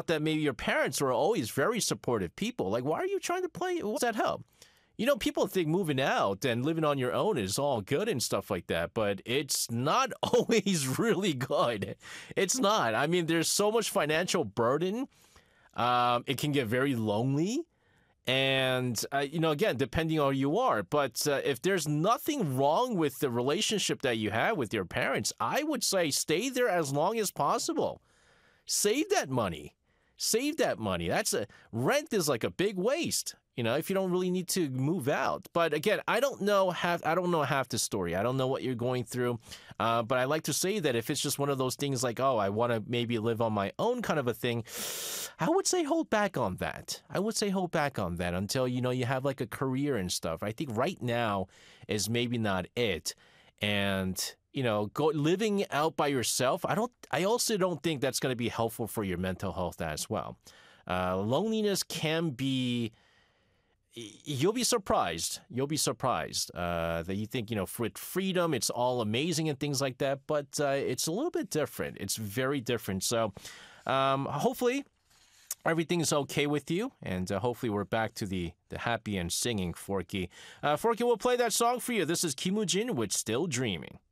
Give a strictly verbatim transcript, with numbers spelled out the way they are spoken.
that maybe your parents were always very supportive people. Like, why are you trying to play? What's that help? You know, people think moving out and living on your own is all good and stuff like that, but it's not always really good. It's not. I mean, there's so much financial burden. Um, it can get very lonely. And, uh, you know, again, depending on who you are. But uh, if there's nothing wrong with the relationship that you have with your parents, I would say stay there as long as possible. Save that money. Save that money. That's a rent is like a big waste. You know, if you don't really need to move out. But again, I don't know half. I don't know half the story. I don't know what you're going through. Uh, but I like to say that if it's just one of those things like, oh, I want to maybe live on my own kind of a thing, I would say hold back on that. I would say hold back on that until, you know, you have like a career and stuff. I think right now is maybe not it. And, you know, go living out by yourself. I don't. I also don't think that's going to be helpful for your mental health as well. Uh, loneliness can be. You'll be surprised. You'll be surprised uh, that you think, you know, with freedom, it's all amazing and things like that. But uh, it's a little bit different. It's very different. So um, hopefully everything's okay with you. And uh, hopefully we're back to the, the happy and singing Forky. Uh, Forky will play that song for you. This is Kim Woo-jin with Still Dreaming.